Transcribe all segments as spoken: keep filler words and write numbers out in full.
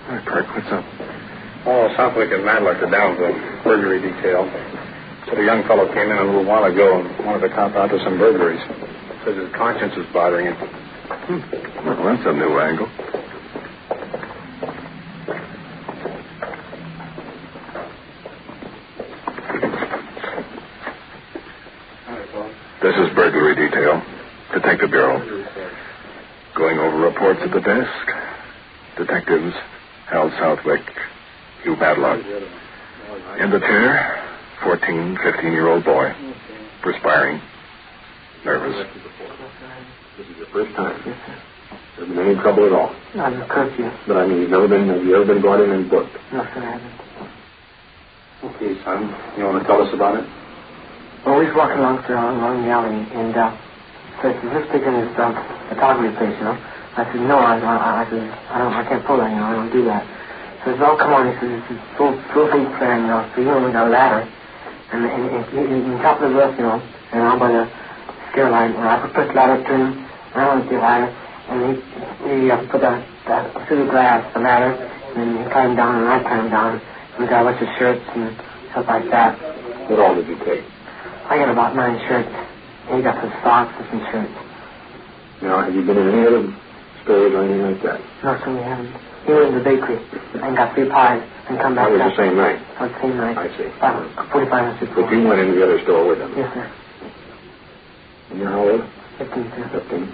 Hi, Perk. What's up? Oh, Southwick and Madlock are down to the burglary detail. So a young fellow came in a little while ago and wanted to cop out to some burglaries. Says his conscience is bothering him. Hmm. Well, that's a new angle. This is burglary detail. Detective Bureau. Going over reports at the desk. Detectives Hal Southwick, Hugh Madlock. In the chair, fourteen, fifteen-year-old boy. Perspiring. Nervous. This is your first time? Yes, sir. There been any trouble at all? Not a curfew. But I mean, you've never been, have you ever been brought in and booked? No, sir, I haven't. Okay, son. You want to tell us about it? Well, we was walking along, sir, along the alley, and, uh, so is this picking this, um, photography place, you know? I said, no, I, I, I said, I don't, I can't pull that, you know, I don't do that. So he said, oh, come on, he said, this is full, full face plan, you know, so you only got a ladder, and, and, and, and, and top of the roof, you know, and I'm by the stair line, and I put the ladder to him, and I went to the ladder, and he, he uh, put that, that through the glass, the ladder, and he climbed down, and I climbed down, and we got a bunch of shirts and stuff like that. What all did you take? I got about nine shirts. And he got some socks and some shirts. Now, have you been in any other stores or anything like that? No, sir, we haven't. He went to the bakery and got three pies and come back. That was the same night? On the same night. I see. About forty-five minutes before. But you went into the other store with him? Yes, sir. And you're how old? Fifteen, sir. Fifteen.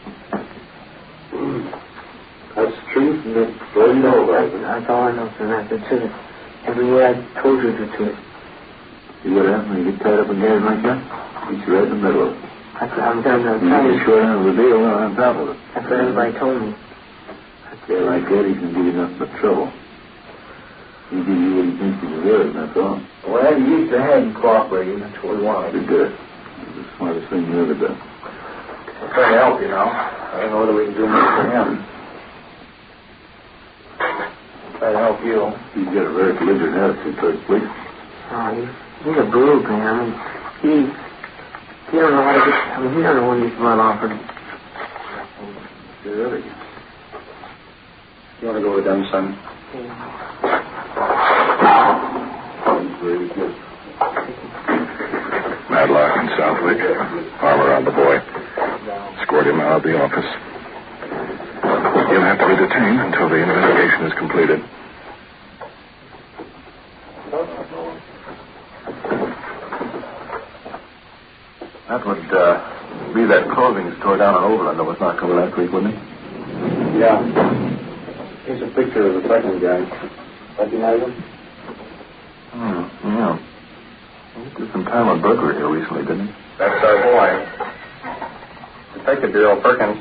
That's the truth, and that's all you know about it. That's all I know, sir. That's the truth. Every word I told you is the truth. See what happens when you get tied up in gas like that? He's right in the middle of it. That's what I'm telling you. You get short end of the deal on top of it. That's what everybody told me. Yeah, like that, he can give you nothing but trouble. He gives you what he thinks he deserves, that's all. Well, you used to have him cooperating. That's what we wanted. Pretty good. It's the smartest thing you ever done. I'm trying to help you now. I don't know whether we can do much for him. Try to help you. He's got a very belligerent attitude towards police. Oh, he's, he's a brute, man. I mean, he... He don't know how to get... I mean, he don't know when he's run off. Or... Really? You want to go with them, son? Very good. Madlock and Southwick, arm around the boy. Escort him out of the office. He'll have to be detained until the investigation is completed. That would uh, be that clothing store down on Overland that was knocked over last week, wouldn't it? Yeah. Here's a picture of the second guy. Recognize him? Hmm, yeah. He did some time on burglary here recently, didn't he? That's our boy. Detective Bureau, Perkins.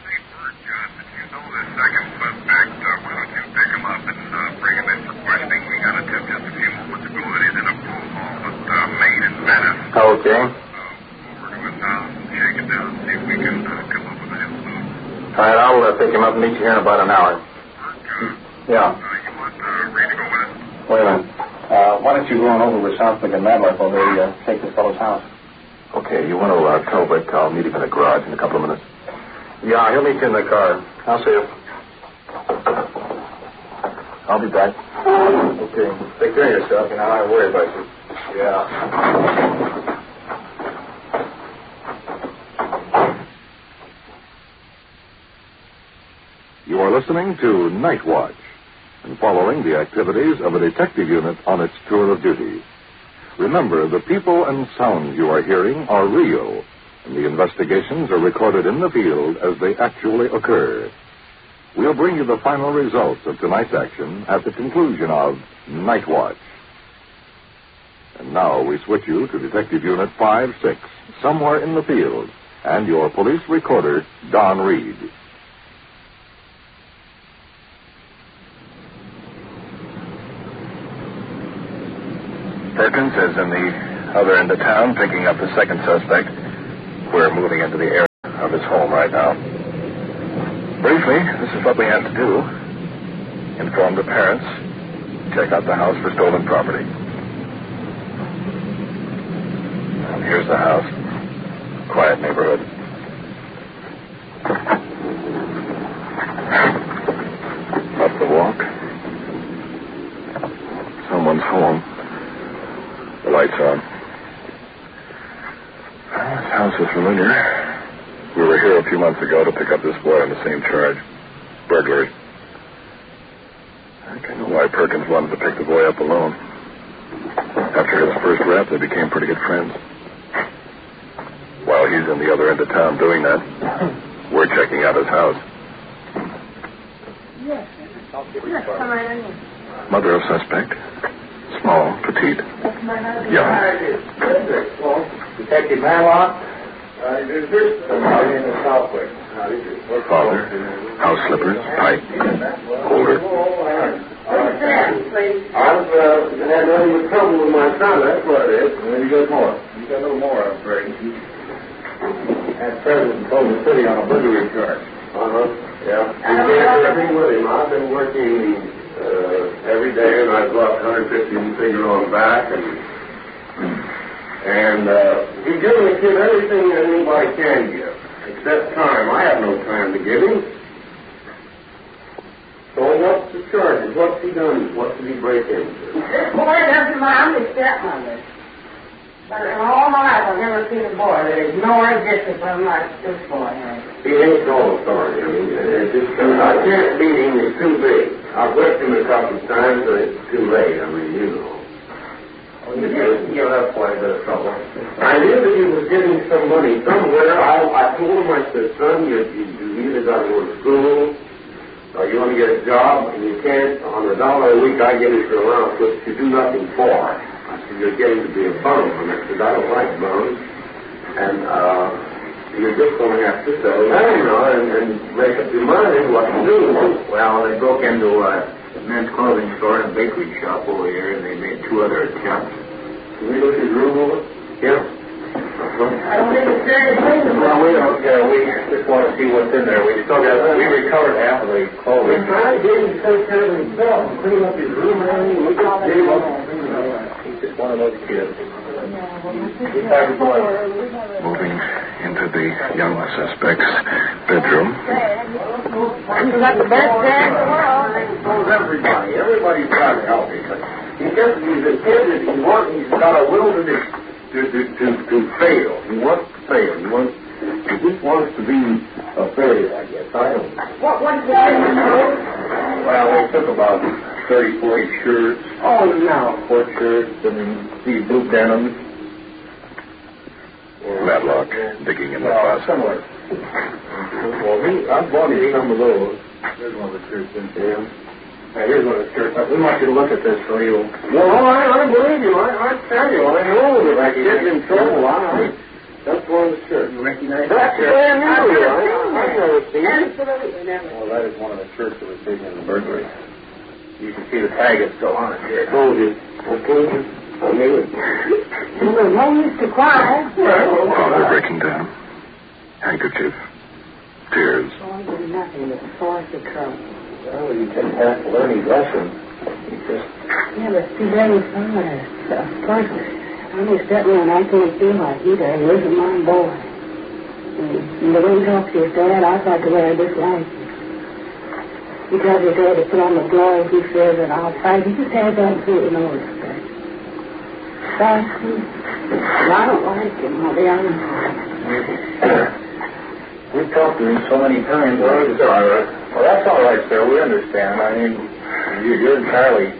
Okay. Uh, over to his house and shake it down, see if we can uh, come up with a hell soon. All right, I'll uh, pick him up and meet you here in about an hour. Good. Yeah. Uh, you want uh, Reed to go with us? Wait a minute. Uh, why don't you go on over with Southwick and Madlock while they uh, take this fellow's house? Okay, you want to uh, tell Vic I'll meet him in the garage in a couple of minutes? Yeah, he'll meet you in the car. I'll see you. I'll be back. Okay. Take care of yourself. You know, I worry about you. Yeah. You are listening to Night Watch and following the activities of a detective unit on its tour of duty. Remember, the people and sounds you are hearing are real, and the investigations are recorded in the field as they actually occur. We'll bring you the final results of tonight's action at the conclusion of Night Watch. And now we switch you to Detective Unit five six, somewhere in the field, and your police recorder, Don Reed. Perkins is in the other end of town picking up the second suspect. We're moving into the area of his home right now. Briefly, this is what we have to do. Inform the parents. Check out the house for stolen property. And here's the house. Quiet neighborhood. Up the walk. months ago to pick up this boy on the same charge. Burglary. I think I know why Perkins wanted to pick the boy up alone. After his first rap, they became pretty good friends. While he's in the other end of town doing that, we're checking out his house. Yes. Yes, come right in. Mother of suspect. Small, petite, young. Detective Manlock. Uh, there's this in the Southwick. Father, house slippers, pipe, holder. What's that, please? I've uh, had nothing but trouble with my son, that's what it is. Maybe you got more. You got a little more, I'm afraid. Had President told the city on a burglary charge. Uh-huh, yeah. He can't do everything with him. I've been working uh, every day, and I've got one hundred fifty figure on back, and and uh, he's giving the kid everything that anybody can give, except time. I have no time to give him. So what's the charges? What's he done? What did he break into? This boy doesn't mind his stepmother. But in all my life, I've never seen a boy that is no discipline like this boy has. He ain't no authority. I mean, it's just, I can't beat him. He's too big. I've whipped him a couple of times, but it's too late. I mean, you know. Oh, you didn't give up quite a bit of trouble. I knew that he was getting some money somewhere. I, I told him, I said, son, you, you, you either got to go to school, or you want to get a job, and you can't, on a dollar a week I get it for allowance, which you do nothing for. I said, you're getting to be a bum. And I said, I don't like bums. And uh, you're just going to have to settle down, you know, and, and make up your mind what to do. Well, they broke into a men's clothing store and a bakery shop over here, and they made two other attempts. Can we look at his room over? Yeah. I don't think it's very clean. Well, we don't care. We just want to see what's in there. We still got, we recovered half of the clothing. We're trying to get him to take care of himself and clean up his room and everything. We just gave him up. He's just one of those kids. Moving into the young suspect's bedroom. You got the best dad in the world. Knows everybody. Everybody's trying to help him. He just, he's a kid that he wants, he's got a will to, to, to, to, to fail. He wants to fail. He wants, he just wants to be a failure, I guess. I don't know. What, what did you do? Well, we took about thirty, forty shirts. Oh, no. Sport shirts and these blue denims. Matlock digging in the Well, closet. similar. Well, he, I bought him some of those. Here's one of the shirts in Yeah. Now, here's one of the shirts. We want you to look at this so you... Well, I, I believe you. I, I tell you, I know that I get in trouble. I, I, that's one of the shirts. You recognize That's that shirt? brand new. I, I've never seen it. Absolutely never. Well, that is one of the shirts that was taken in the burglary. You can see the tag is still on it here. Told you. I told you. I knew it. Well, there's no use to cry. Father breaking down. Handkerchief. Tears. Boy did nothing but force the trouble. Well, you just have to learn his lesson. You just... Yeah, but see, Daddy's father, of course, I'm his stepmother, and I can't feel like either. He isn't my boy. And, and the way he talks to his dad, I thought the way I dislike him. He tells his dad to put on the gloves, he says, and I'll fight. He just has absolutely no respect. But, I don't like him, I'll be honest with you. We've talked to him so many times. Well, it's all right. Well, that's all right, sir. We understand. I mean, you- you're entirely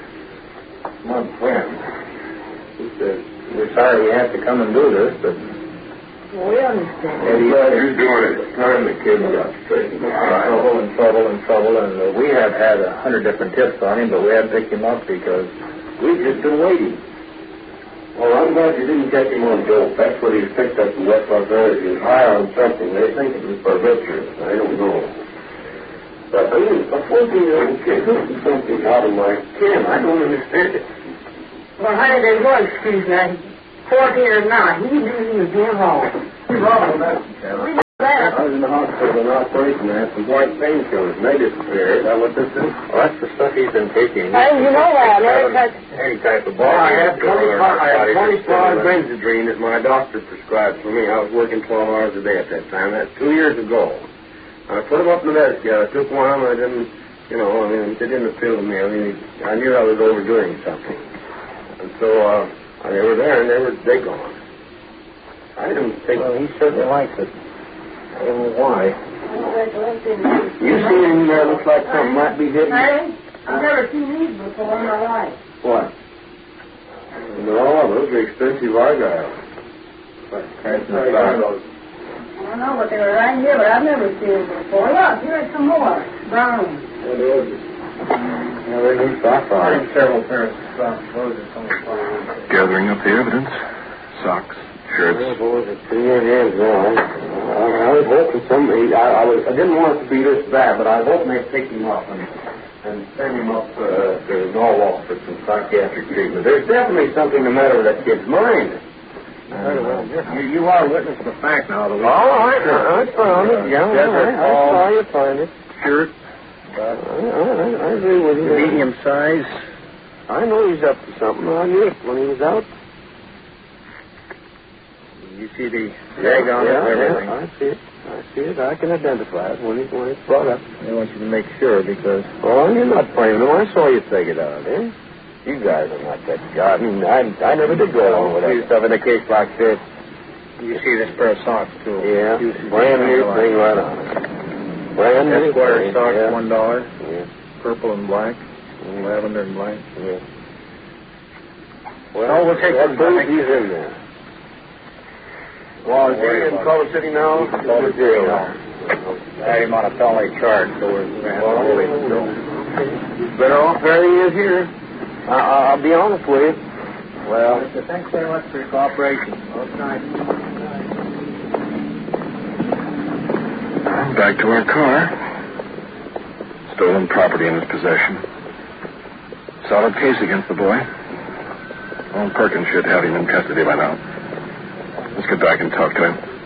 my friend. He says, we're sorry we have to come and do this, but... Well, we understand. And he, he's doing it. It's time the kid got straightened out. Trouble and trouble and trouble, and uh, we have had a hundred different tips on him, but we haven't picked him up because we've just been waiting. Well, I'm glad you didn't catch him on dope. That's what he's picked up in West Los Angeles. He was high on something. They think it was barbiturates. I don't know. But, I mean, a fourteen-year-old kid hooking something out of my can. I don't understand it. Well, honey, there's no excuse now. fourteen or not, he didn't even get home. He's wrong with that, We Shannon. know that. I was in the hospital with an operation. I had some white painkillers, and they disappeared. Is that what this is? Well, that's the stuff he's been taking. Hey, you know that. Every time. Any type of ball. Well, I had twenty-five, I had twenty-five things. Benzedrine that my doctor prescribed for me. I was working twelve hours a day at that time. That's two years ago. I put them up in the desk. Yeah, I took one. I didn't, you know, I mean, it didn't appeal to me. I mean, I knew I was overdoing something. And so, uh, they were there, and they were, they gone. I didn't think... Well, he certainly likes it. Oh, why? I don't recollect it. You seen anything there looks like something might be hidden? Hey, I've never seen these before in my life. What? No, those are expensive argyles. I don't know what they were right here, but I've never seen them before. Look, here are some more. Brown. What is it? Yeah, they're new socks on. Several pairs of socks. Those are some of the Gathering up the evidence. Socks, shirts. Yeah, boys, it's in your hands now. I, I was hoping somebody, I, I was, I didn't want it to be this bad, but I was hoping they'd pick him up and, and send him up uh, to Norwalk for some psychiatric treatment. There's definitely something the matter with that kid's mind. Uh, you, you are witness to the fact now. That we All right, I found it. Yeah, all right. I saw you find it. Shirt, I, I, I agree with you. medium size. I know he's up to something. I knew it when he was out. You see the tag on yeah, it and everything. Yeah, I see it. I see it. I can identify it when, it, when it's brought up. I want you to make sure because... Oh, you're not playing them. I saw you take it out, eh? You guys are not that God. I mean, I, I never did go along with that stuff in a case like this. You see this pair of socks, too. Yeah, You see brand new the thing right on it. Brand new Esquire thing, socks, yeah. one dollar. Yeah. Purple and black. Mm. Lavender and black. Yeah. Well, Oh, we'll take that them proves back. he's in there. Well, is he in Culver City now? He's in Culver City now. Had him on a felony charge, so we're going to have to wait until... Better off there he is here. I, I, I'll be honest with you. Well, thanks very much for your cooperation. Back to our car. Stolen property in his possession. Solid case against the boy. Well, Perkins should have him in custody by now. Let's get back and talk to him.